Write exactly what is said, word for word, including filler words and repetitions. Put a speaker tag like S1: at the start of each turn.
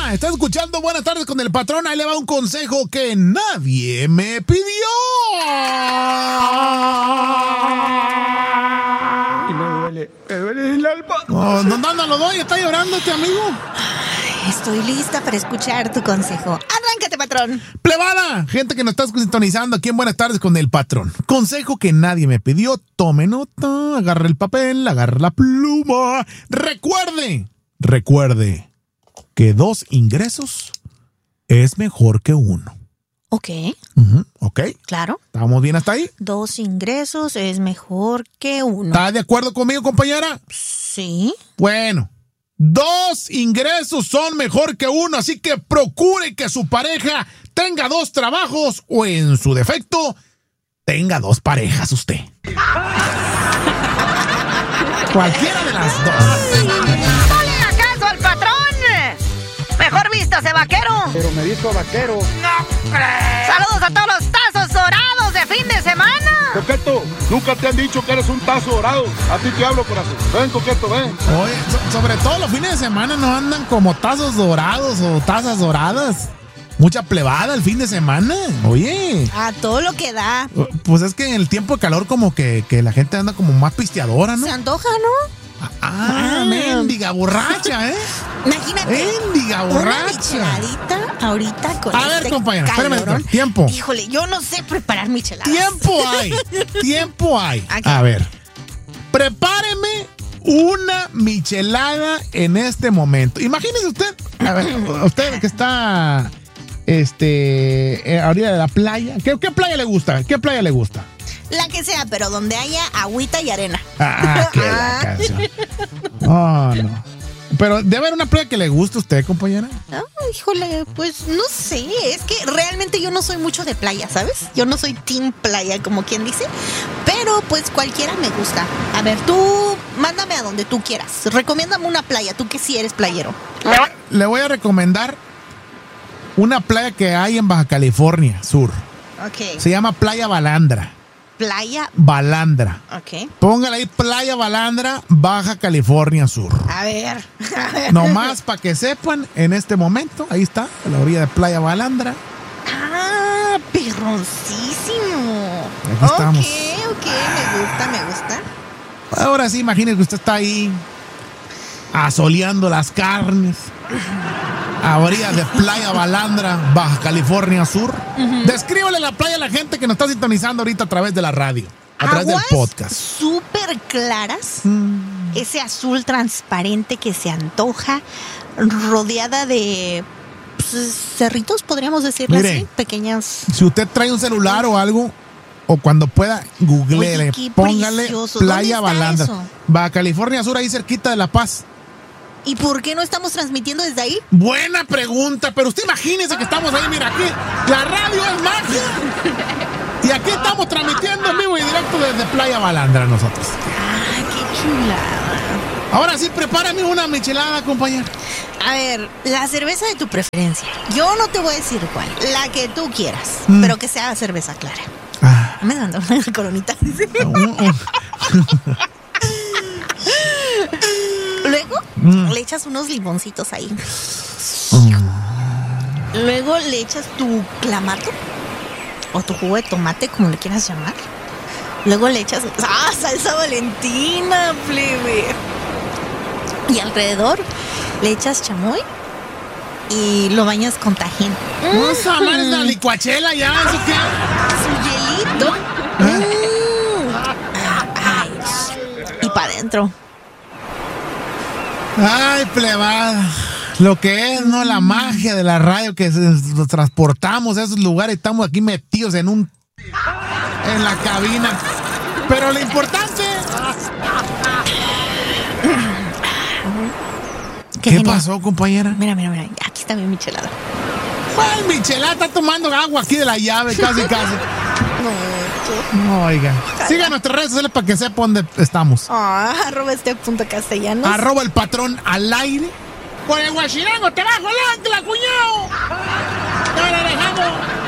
S1: Hola, ¿estás escuchando Buenas Tardes con el Patrón? Ahí le va un consejo que nadie me pidió.
S2: Y me duele, me duele el alma.
S1: Oh, no, no, no lo doy, está llorando este amigo.
S3: Ay, estoy lista para escuchar tu consejo. Arráncate, patrón.
S1: Plebada, gente que nos está sintonizando aquí en Buenas Tardes con el Patrón. Consejo que nadie me pidió. Tome nota, agarre el papel, agarre la pluma. Recuerde, recuerde que dos ingresos es mejor que uno.
S3: Ok.
S1: Uh-huh, ok.
S3: Claro.
S1: ¿Estamos bien hasta ahí?
S3: Dos ingresos es mejor que uno.
S1: ¿Está de acuerdo conmigo, compañera?
S3: Sí.
S1: Bueno, dos ingresos son mejor que uno, así que procure que su pareja tenga dos trabajos o, en su defecto, tenga dos parejas usted. Cualquiera de las dos.
S3: ¡No le haga caso al patrón! Mejor vístase, vaquero.
S2: Pero me visto vaquero.
S3: ¡No crees! Saludos a todos los tazos dorados de fin de semana.
S4: Coqueto, nunca te han dicho que eres un tazo dorado. A ti te hablo, corazón. Ven, Coqueto, ven.
S1: Oye, so- sobre todo los fines de semana no andan como tazos dorados o tazas doradas. Mucha plebada el fin de semana. Oye,
S3: A todo lo que da.
S1: pues es que en el tiempo de calor como que, que la gente anda como más pisteadora, ¿no?
S3: Se antoja, ¿no?
S1: Ah, mendiga borracha, ¿eh?
S3: Imagínate.
S1: Mendiga
S3: Una
S1: borracha.
S3: micheladita ahorita con
S1: A ver,
S3: este
S1: compañera, espérame,
S3: calorón.
S1: tiempo.
S3: Híjole, yo no sé preparar micheladas.
S1: Tiempo hay, tiempo hay.
S3: Aquí.
S1: A ver, prepáreme una michelada en este momento. Imagínese usted, a ver, usted que está, este, eh, a orilla de la playa. ¿Qué, qué playa le gusta? ¿Qué playa le gusta?
S3: La que sea, pero donde haya agüita y arena.
S1: Ah, qué la canción. Oh, no. Pero debe haber una playa que le guste a usted, compañera.
S3: Ah, híjole, pues no sé. Es que realmente yo no soy mucho de playa, ¿sabes? Yo no soy team playa, como quien dice. Pero pues cualquiera me gusta. A ver, tú mándame a donde tú quieras. Recomiéndame una playa, tú que sí eres playero.
S1: Le voy a recomendar una playa que hay en Baja California Sur.
S3: Ok.
S1: Se llama Playa Balandra.
S3: Playa.
S1: Balandra.
S3: Ok.
S1: Póngale ahí Playa Balandra, Baja California Sur.
S3: A ver. A ver.
S1: Nomás para que sepan, en este momento, ahí está, a la orilla de Playa Balandra.
S3: Ah, perroncísimo.
S1: Aquí estamos.
S3: Ok, ok, me gusta, me gusta.
S1: Ahora sí, imagínese que usted está ahí asoleando las carnes. A orilla de Playa Balandra, Baja California Sur. Uh-huh. Descríbele la playa a la gente que nos está sintonizando ahorita a través de la radio, a través
S3: Aguas
S1: del podcast.
S3: súper claras.
S1: Mm.
S3: Ese azul transparente que se antoja, rodeada de pues, cerritos, podríamos decirle
S1: Mire,
S3: así, pequeñas.
S1: Si usted trae un celular o algo, o cuando pueda, googleele,
S3: Oye, qué
S1: póngale
S3: precioso.
S1: Playa
S3: ¿Dónde está
S1: Balandra.
S3: eso?
S1: Baja California Sur, ahí cerquita de La Paz.
S3: ¿Y por qué no estamos transmitiendo desde ahí?
S1: Buena pregunta, pero usted imagínese que estamos ahí, mira, aquí la radio es magia. Y aquí estamos transmitiendo en vivo y directo desde Playa Balandra nosotros.
S3: ¡Ay, qué chulada!
S1: Ahora sí, prepárame una michelada, compañero.
S3: A ver, la cerveza de tu preferencia. Yo no te voy a decir cuál, la que tú quieras,
S1: Mm.
S3: pero que sea cerveza clara.
S1: Ah.
S3: Me dando una coronita. Luego
S1: Mm.
S3: le echas unos limoncitos ahí.
S1: Mm.
S3: Luego le echas tu clamato o tu jugo de tomate, como le quieras llamar. Luego le echas ¡ah! Salsa Valentina, plebe. Y alrededor le echas chamoy y lo bañas con tajín.
S1: No, esa madre es la licuachela ya, ¿eso qué?
S3: Su hielito. Mm. Ay, y para adentro.
S1: Ay, plebada. Lo que es, ¿no? La magia de la radio, que se- nos transportamos a esos lugares, estamos aquí metidos en un... en la cabina. Pero lo importante... ¿Qué,
S3: genial.
S1: pasó, compañera?
S3: Mira, mira, mira. Aquí está mi michelada.
S1: Ay, Michelada está tomando agua aquí de la llave, casi, casi.
S3: No,
S1: No, oiga. Siga nuestras redes sociales para que sepa dónde estamos.
S3: ah, arroba este punto castellanos.
S1: Arroba el patrón al aire. Por el guachirango te bajo el ancla, cuñado. Ya la dejamos.